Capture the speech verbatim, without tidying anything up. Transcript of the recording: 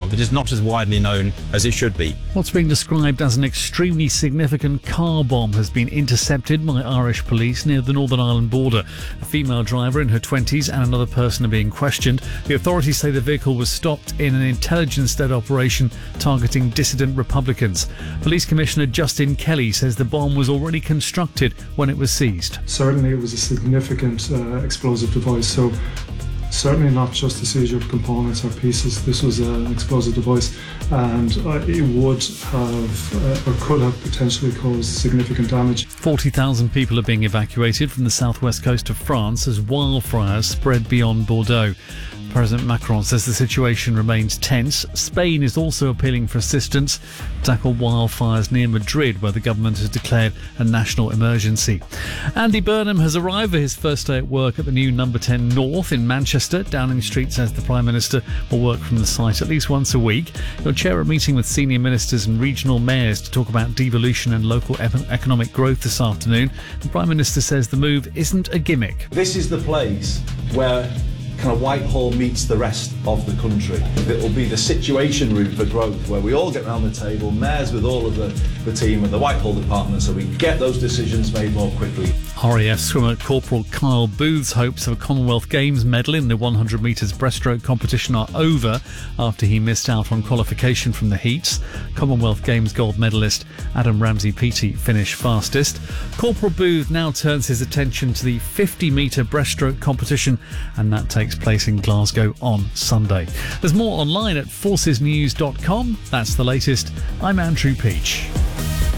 but is not as widely known as it should be. What's being described as an extremely significant car bomb has been intercepted by Irish police near the Northern Ireland border. A female driver in her twenties and another person are being questioned. The authorities say the vehicle was stopped in an intelligence-led operation targeting dissident Republicans. Police Commissioner Justin Kelly says the bomb was already constructed when it was seized. Certainly it was a significant uh, explosive device, so certainly not just the seizure of components or pieces. This was an explosive device, and uh, it would have uh, or could have potentially caused significant damage. forty thousand people are being evacuated from the southwest coast of France as wildfires spread beyond Bordeaux. President Macron says the situation remains tense. Spain is also appealing for assistance to tackle wildfires near Madrid, where the government has declared a national emergency. Andy Burnham has arrived for his first day at work at the new Number ten North in Manchester. Downing Street says the Prime Minister will work from the site at least once a week. He'll chair a meeting with senior ministers and regional mayors to talk about devolution and local economic growth this afternoon. The Prime Minister says the move isn't a gimmick. This is the place where kind of Whitehall meets the rest of the country. It will be the situation room for growth, where we all get around the table, mayors with all of the, the team and the Whitehall department, so we get those decisions made more quickly. R A F swimmer Corporal Kyle Booth's hopes of a Commonwealth Games medal in the one hundred metres breaststroke competition are over after he missed out on qualification from the heats. Commonwealth Games gold medalist Adam Ramsey-Peaty finished fastest. Corporal Booth now turns his attention to the fifty metre breaststroke competition, and that takes place in Glasgow on Sunday. There's more online at forces news dot com. That's the latest. I'm Andrew Peach.